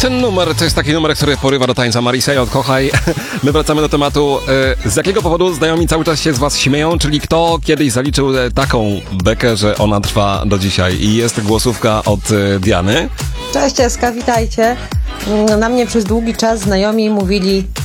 Ten numer to jest taki numer, który porywa do tańca. Marisa J. Kochaj. My wracamy do tematu. Z jakiego powodu znajomi cały czas się z was śmieją? Czyli kto kiedyś zaliczył taką bekę, że ona trwa do dzisiaj? I jest głosówka od Diany. Cześć Eska, witajcie. Na mnie przez długi czas znajomi mówili